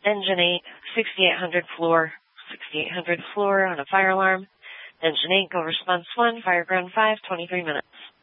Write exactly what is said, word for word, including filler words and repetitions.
Engine eight, sixty-eight hundred floor, sixty-eight hundred floor on a fire alarm. Engine eight, go response one, fire ground five, twenty-three minutes.